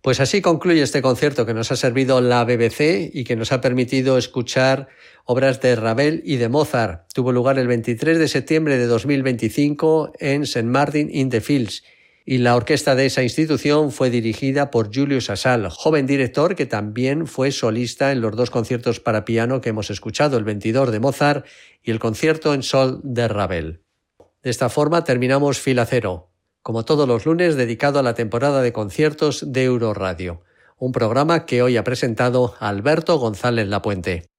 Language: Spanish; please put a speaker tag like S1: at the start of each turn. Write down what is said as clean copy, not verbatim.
S1: Pues así concluye este concierto que nos ha servido la BBC y que nos ha permitido escuchar obras de Ravel y de Mozart. Tuvo lugar el 23 de septiembre de 2025 en St. Martin-in-the-Fields y la orquesta de esa institución fue dirigida por Julius Asal, joven director que también fue solista en los dos conciertos para piano que hemos escuchado, el 22 de Mozart y el concierto en sol de Ravel. De esta forma terminamos Fila Cero, como todos los lunes dedicado a la temporada de conciertos de Euroradio, un programa que hoy ha presentado Alberto González Lapuente.